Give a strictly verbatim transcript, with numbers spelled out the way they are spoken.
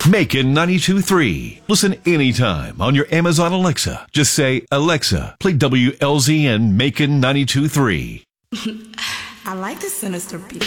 Macon ninety-two point three. Listen anytime on your Amazon Alexa. Just say, Alexa, play W L Z N Macon ninety-two point three. I like the sinister beat.